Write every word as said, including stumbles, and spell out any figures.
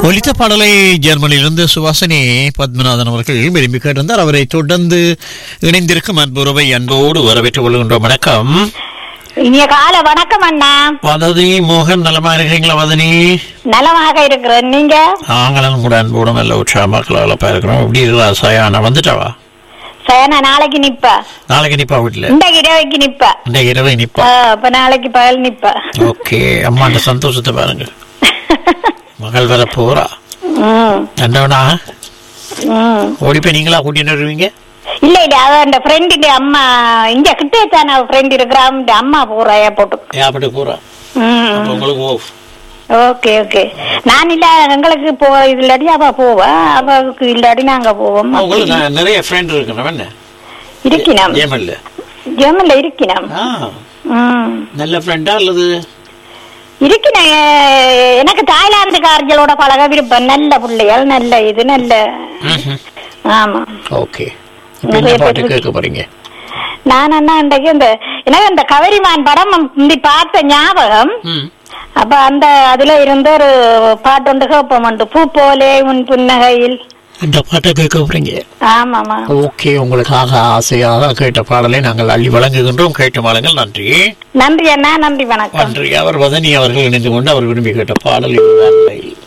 ஒலித்த பாடலை ஜெர்மனியிலிருந்து சுவாசினி பத்மநாதன் அவர்கள் விரும்பி கேட்டிருந்தார். அவரை தொடர்ந்து இணைந்திருக்கும் அன்புறவை அன்போடு வரவேற்றுக் கொள்கின்றோம். வணக்கம். இனிய கால வணக்கம் அண்ணா. வதனி மோகன், நலமா இருக்கீங்களா? வதனி நலமாக இருக்கிறேன். நீங்க? நாங்களும் கூட அன்போடு நல்ல உற்சாகமா கலகலப்பா இருக்கிறோம். எப்படி இருக்கா சயானா? வந்துட்டாவா? சயானா நாளைக்கு நிப்ப. நாளைக்கு நிப்பா? வீட்டுல இந்த இரவைக்கு நிப்ப. இந்த இரவை நிப்பா? அப்ப நாளைக்கு பகல் நிப்ப. ஓகே. அம்மாண்ட சந்தோஷத்தை பாருங்க. மகள் வர போறா. என்னவனா ஓடி போய் நீங்களா கூட்டிட்டு வருவீங்க? இல்ல இல்ல, அவன் ஃப்ரெண்டு அம்மா இங்க கிட்டே தானே ஃப்ரெண்ட் இருக்கிறா. அம்மா போறா ஏர்போர்ட். ஏர்போர்ட் போறா. உங்களுக்கு ஓஃப். Okay okay. நான் இல்ல, எங்களுக்கு போ இது இல்லாடி அவ போவா, அவளுக்கு இல்லாடி நாங்க போவோம். உங்களுக்கு நிறைய ஃப்ரெண்ட் இருக்கணும். இருக்கணும். ஜெர்மன்ல ஜெர்மன்ல இருக்கணும். நல்ல ஃப்ரெண்டா அல்லது? இருக்கணும். எனக்கு தாய்லாந்துக்காரர்களோட பழக விருப்பம். நல்ல பிள்ளைகள், நல்ல இது, நல்ல. ஆமா. ஓகே. பாட்டு கேட்க போறீங்க? நான் என்ன இன்றைக்கு இந்த எனக்கு இந்த கவரிமான் படம் முந்தி பார்த்த ஞாபகம். அப்ப அந்த அதுல இருந்த ஒரு பாட்டு வந்து கேட்போம். பூ போலே உன் புன்னகையில். இந்த பாட்டை கேட்க போறீங்க? ஆமாமா. ஓகே. உங்களுக்காக ஆசையாக கேட்ட பாடலை நாங்கள் அள்ளி வழங்குகின்றோம். கேட்ட மாளுங்கள். நன்றி. நன்றி அண்ணா. நன்றி, வணக்கம். நன்றி. அவர் வதனி அவர்கள் இணைந்து கொண்டு அவர் விரும்பி கேட்ட பாடல் இதுதான்.